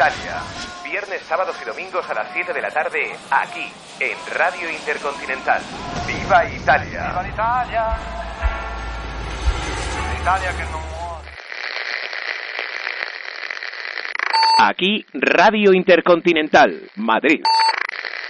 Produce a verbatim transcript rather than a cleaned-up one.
Italia. Viernes, sábados y domingos a las siete de la tarde, aquí, en Radio Intercontinental. ¡Viva Italia! ¡Viva l'Italia! L'Italia que no muore. Aquí, Radio Intercontinental, Madrid.